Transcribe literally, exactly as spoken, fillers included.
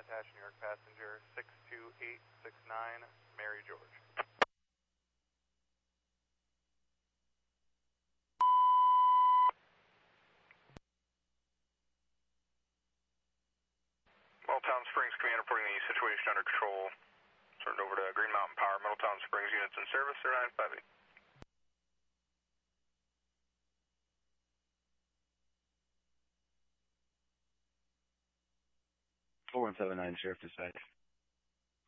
attached New York passenger six two eight six nine, Mary George. Middletown Springs Command reporting the situation under control. Turned over to Green Mountain Power. Middletown Springs units in service, zero nine five eight. four one seven nine, Sheriff Dispatch.